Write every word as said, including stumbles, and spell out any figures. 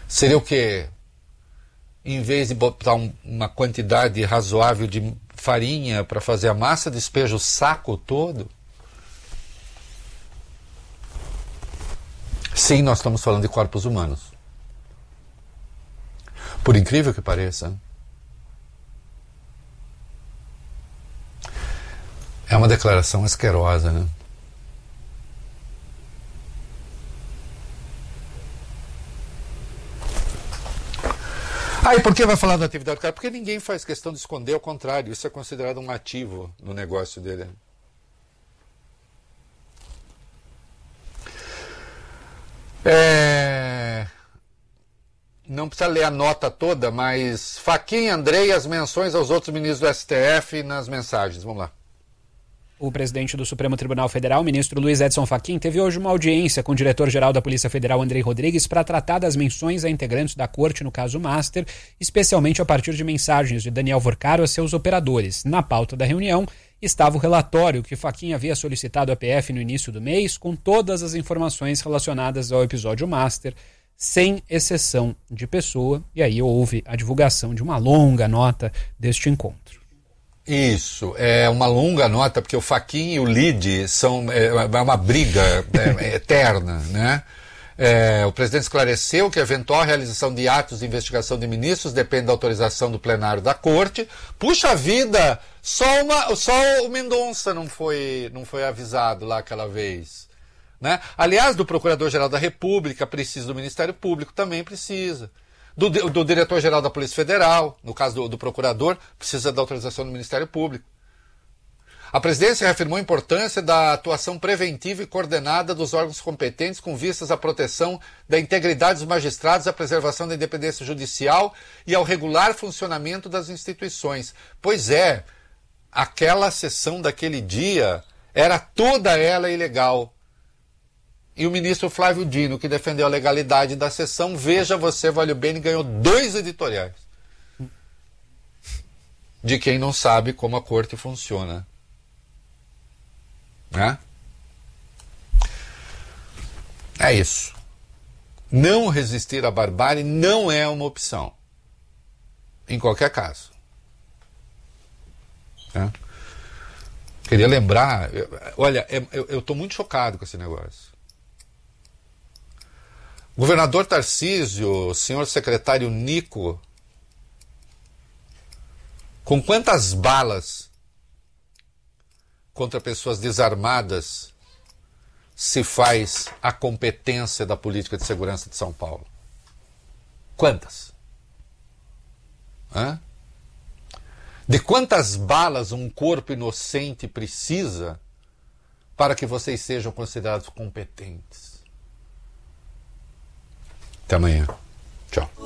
Seria o quê? Em vez de botar um, uma quantidade razoável de farinha para fazer a massa, despeja o saco todo? Sim, nós estamos falando de corpos humanos. Por incrível que pareça, é uma declaração asquerosa, né? Ah, e por que vai falar da atividade do cara? Porque ninguém faz questão de esconder, ao contrário, isso é considerado um ativo no negócio dele. É... Não precisa ler a nota toda, mas Fachin e Andrei, as menções aos outros ministros do S T F nas mensagens. Vamos lá. O presidente do Supremo Tribunal Federal, ministro Luiz Edson Fachin, teve hoje uma audiência com o diretor-geral da Polícia Federal, Andrei Rodrigues, para tratar das menções a integrantes da corte no caso Master, especialmente a partir de mensagens de Daniel Vorcaro a seus operadores. Na pauta da reunião estava o relatório que Fachin havia solicitado à P F no início do mês, com todas as informações relacionadas ao episódio Master, sem exceção de pessoa, e aí houve a divulgação de uma longa nota deste encontro. Isso, é uma longa nota, porque o Fachin e o Lide são é, é uma briga é, é eterna, né? É, o presidente esclareceu que a eventual realização de atos de investigação de ministros depende da autorização do plenário da corte. Puxa vida, só, uma, só o Mendonça não foi, não foi avisado lá aquela vez, né? Aliás, do Procurador-Geral da República precisa, do Ministério Público também precisa. Do, do diretor-geral da Polícia Federal, no caso do, do procurador, precisa da autorização do Ministério Público. A presidência reafirmou a importância da atuação preventiva e coordenada dos órgãos competentes com vistas à proteção da integridade dos magistrados, à preservação da independência judicial e ao regular funcionamento das instituições. Pois é, aquela sessão daquele dia era toda ela ilegal. E o ministro Flávio Dino, que defendeu a legalidade da sessão, veja você, Valeu Bene, ganhou dois editoriais. De quem não sabe como a corte funciona. Né? É isso. Não resistir à barbárie não é uma opção. Em qualquer caso. Né? Queria lembrar... Olha, eu estou muito chocado com esse negócio. Governador Tarcísio, senhor secretário Nico, com quantas balas contra pessoas desarmadas se faz a competência da política de segurança de São Paulo? Quantas? Hã? De quantas balas um corpo inocente precisa para que vocês sejam considerados competentes? Até amanhã. Tchau.